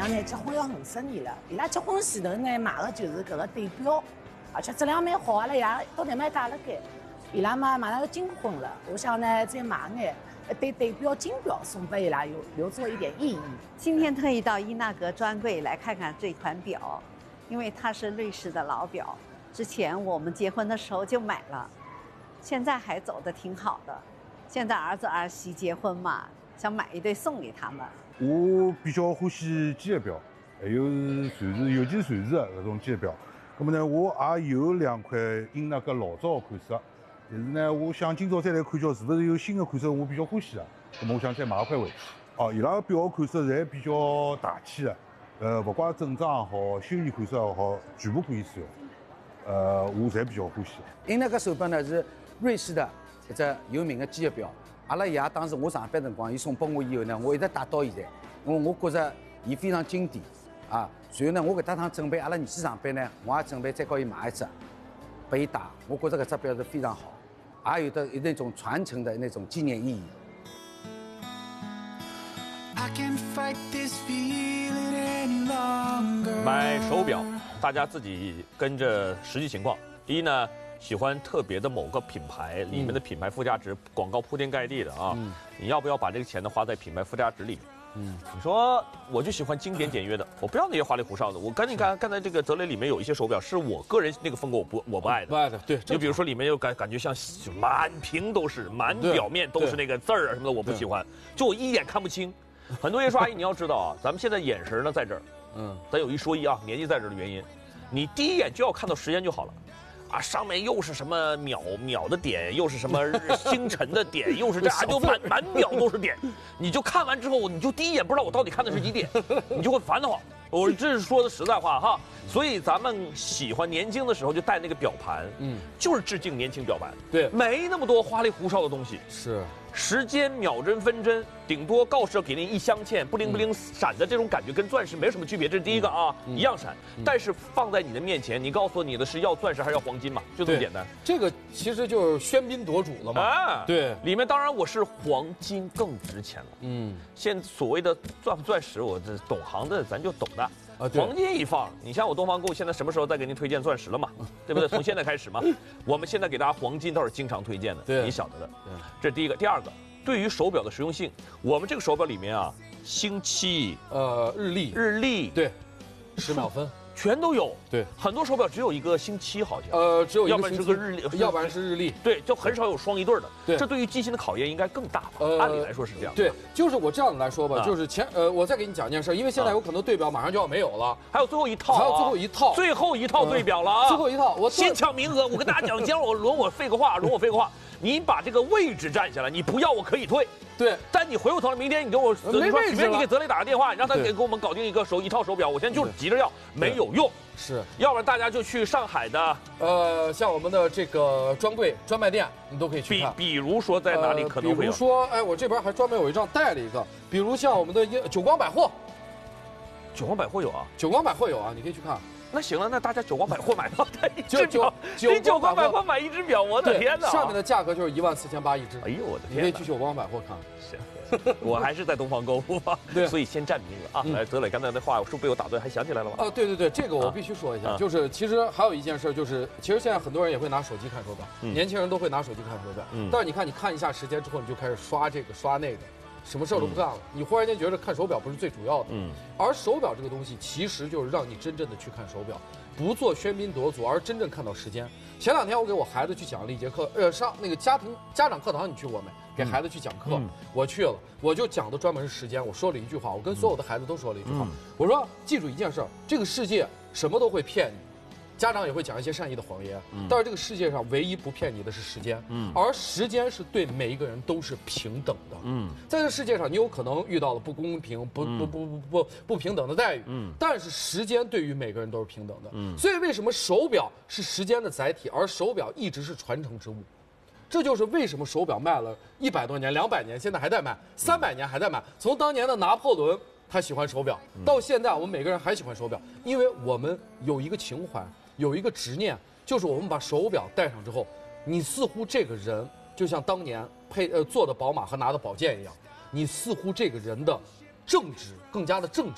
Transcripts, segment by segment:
娘呢结婚要50年了，伊拉结婚前头呢买的就是搿个对表，而且质量蛮好，阿拉爷到台买带了该。伊拉嘛马上要金婚了，我想呢再买眼对表金表送给伊拉，留作一点意义。 今天特意到伊纳格专柜来看看这款表，因为它是瑞士的老表，之前我们结婚的时候就买了，现在还走得挺好的。现在儿子儿媳结婚嘛，想买一对送给他们。 我比较欢喜机械表，还有传世，尤其是传世的搿种机械表。那么呢，我也有2块英纳格老早的款式，但是呢，我想今朝再来看叫是不是有新的款式，我比较欢喜的。那么我想再买一块回去。哦，伊拉个表款式侪比较大气的，不管正装也好，休闲款式也好，全部可以使用。我侪比较欢喜。 英纳格手表呢是瑞士的一只有名的机械表。阿拉爷当时我上班辰光，伊送拨我以后呢，我一直戴到现在，因为我觉着伊非常经典啊。随后呢，我搿搭趟准备阿拉儿子上班呢，我也准备再给伊买一只，拨伊戴。我觉着搿只表是非常好，也有的那种传承的那种纪念意义。 买手表，大家自己跟着实际情况。第一呢，喜欢特别的某个品牌，里面的品牌附加值广告铺天盖地的啊，你要不要把这个钱呢花在品牌附加值里？你说我就喜欢经典简约的，我不要那些花里胡哨的。我跟你看，刚才这个泽雷里面有一些手表是我个人那个风格我不爱的， 不爱的，对。 就比如说里面有感觉像满屏都是，满表面都是那个字儿啊什么的，我不喜欢，就我一眼看不清。很多人说阿姨你要知道啊，咱们现在眼神呢在这儿，咱有一说一啊，年纪在这儿的原因，你第一眼就要看到时间就好了。啊，上面又是什么秒的点，又是什么星辰的点，又是这样，就满表都是点。你就看完之后，你就第一眼不知道我到底看的是几点，你就会烦得慌。我这是说的实在话哈。所以咱们喜欢年轻的时候就带那个表盘，就是致敬年轻表盘。 对， 没那么多花里胡哨的东西。 是。 时间秒针分针，顶多告示给您一镶嵌，不灵不灵闪的这种感觉跟钻石没什么区别，这是第一个啊，一样闪。但是放在你的面前，你告诉我你的是要钻石还是要黄金嘛？就这么简单。 这个其实就是喧宾夺主了嘛。啊，对， 里面当然我是黄金更值钱了。现所谓的钻不钻石，我这懂行的咱就懂的。黄金一放，你像我东方购现在什么时候再给您推荐钻石了嘛？对不对？从现在开始嘛，我们现在给大家黄金倒是经常推荐的， 对， 你晓得的。这是第一个，第二个，对于手表的实用性，我们这个手表里面啊，星期、日历， 对，10秒分。 全都有， 对， 很多手表只有一个星期，好像， 只有一个要不然是个日历， 要不然是日历， 对，就很少有双一对的， 对， 这对于机芯的考验应该更大吧？按理来说是这样， 对，就是我这样来说吧，就是我再给你讲一件事，因为现在有很多对表马上就要没有了， 还有最后一套，最后一套对表了啊， 最后一套，我先抢名额，我跟大家讲，今天轮我废个话，你把这个位置占下来，你不要我可以退。 对， 但你回过头来，明天你给我没位置， 许愿你给泽雷打个电话，让他给我们搞定一套手表。我现在就是急着要，没有用。 是， 要不然大家就去上海的， 像我们的这个专柜、专卖店，你都可以去看。 比如说在哪里可能会有？ 比如说，哎，我这边还专门有一张带了一个，比如像我们的久光百货， 久光百货有啊， 久光百货有啊，你可以去看。 那行了，那大家久光百货买吧， 久光百货买一只表，我的天哪！ 上面的价格就是14800一只。 哎呦我的天！ 你可以去久光百货看。 行，我还是在东方购物吧。对，所以先占名额啊。来，泽磊刚才的话是不是被我打断？还想起来了吗？ 对，这个我必须说一下，就是其实还有一件事，就是其实现在很多人也会拿手机看手表，年轻人都会拿手机看手表。但是你看一下时间之后，你就开始刷这个刷那个。什么事儿都不干了，你忽然间觉得看手表不是最主要的，而手表这个东西其实就是让你真正的去看手表，不做喧宾夺主，而真正看到时间。前2天我给我孩子去讲了一节课，上那个家长课堂，你去过没？给孩子去讲课，我去了，我就讲的专门是时间。我说了一句话，我跟所有的孩子都说了一句话，我说记住一件事儿，这个世界什么都会骗你。家长也会讲一些善意的谎言，但是这个世界上唯一不骗你的是时间，而时间是对每一个人都是平等的，在这个世界上你有可能遇到了不公平、不平等的待遇，但是时间对于每个人都是平等的，所以为什么手表是时间的载体，而手表一直是传承之物？这就是为什么手表卖了100多年、200年，现在还在卖，300年还在卖。从当年的拿破仑他喜欢手表，到现在我们每个人还喜欢手表，因为我们有一个情怀。有一个执念，就是我们把手表戴上之后，你似乎这个人就像当年坐的宝马和拿的宝剑一样，你似乎这个人的正直更加的正直，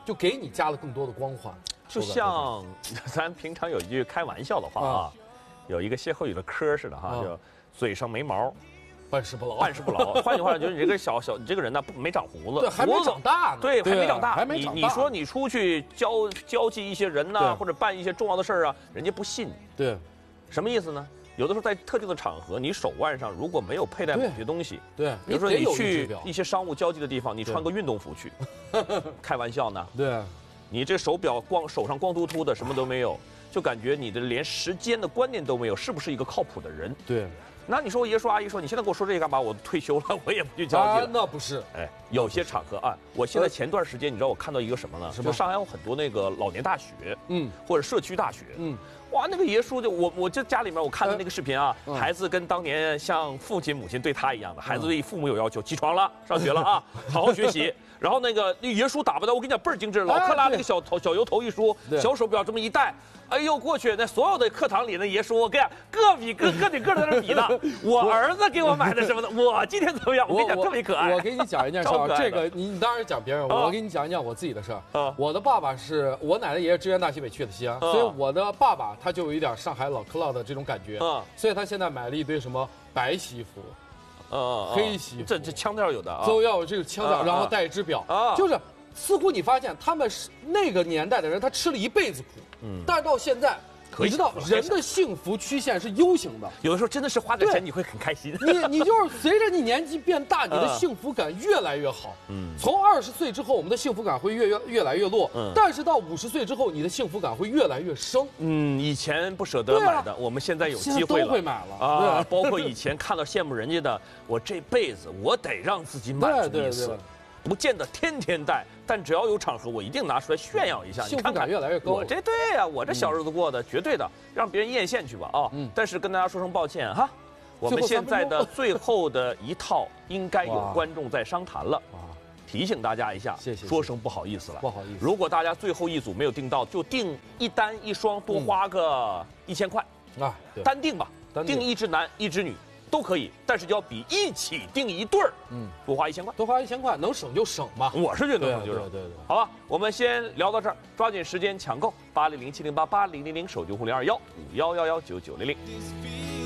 就给你加了更多的光环。 就像咱平常有一句开玩笑的话啊，有一个歇后语的嗑似的哈，就嘴上没毛， 办事不牢， 办事不牢。换句话说，就是你这个你这个人呢没长胡子， 对，还没长大呢， 对，还没长大。 还没长大。 你说你出去交际一些人呐，或者办一些重要的事儿啊，人家不信你。 对， 什么意思呢？有的时候在特定的场合，你手腕上如果没有佩戴某些东西， 对， 比如说你去一些商务交际的地方，你穿个运动服去，开玩笑呢？ 对， 你这手表手上光秃秃的，什么都没有，就感觉你的连时间的观念都没有，是不是一个靠谱的人？ 对。 那你说我爷叔阿姨说你现在给我说这个干嘛？我退休了，我也不去交际了。 那不是， 哎，有些场合啊，我现在前段时间你知道我看到一个什么呢？就上海有很多那个老年大学，或者社区大学，哇，那个爷叔就我这家里面我看的那个视频啊，孩子跟当年像父亲母亲对他一样的，孩子对父母有要求，起床了，上学了啊，好好学习。然后那个爷叔打扮的，我跟你讲倍儿精致，老克拉那个小油头一梳，小手表这么一戴。哎呦，过去那所有的课堂里的爷叔，我跟你讲，个比个在那比呢。我儿子给我买的什么的，我今天怎么样？我跟你讲，特别可爱。 我给你讲一件事儿，这个你当然讲别人，我给你讲一讲我自己的事儿。我的爸爸是我奶奶爷爷支援大西北去的西安，所以我的爸爸他就有一点上海老克拉的这种感觉，所以他现在买了一堆什么白西服，黑西服， 这腔调有的啊， 都要有这个腔调，然后带一只表，就是似乎你发现他们是那个年代的人，他吃了一辈子苦。但是到现在，你知道人的幸福曲线是 U 型的， 有的时候真的是花点钱你会很开心。 你就是随着你年纪变大，你的幸福感越来越好。从20岁之后，我们的幸福感会越来越落。但是到50岁之后，你的幸福感会越来越升。 以前不舍得买的，我们现在有机会了， 都会买了啊。包括以前看到羡慕人家的，我这辈子我得让自己满足一次。不见得天天戴，但只要有场合，我一定拿出来炫耀一下。 幸福感越来越高。 我这对呀，我这小日子过的绝对的，让别人艳羡去吧啊！但是跟大家说声抱歉哈，我们现在的最后的一套应该有观众在商谈了，提醒大家一下， 谢谢， 说声不好意思了， 不好意思。 如果大家最后一组没有订到，就订一单一双，多花个1000块啊， 单订吧，订一只男一只女。都可以，但是要比一起订一对儿，多花1000块， 多花1000块，能省就省嘛。 我是觉得能省就省。 对。 好吧，我们先聊到这儿，抓紧时间抢购8007088000手机502151119900。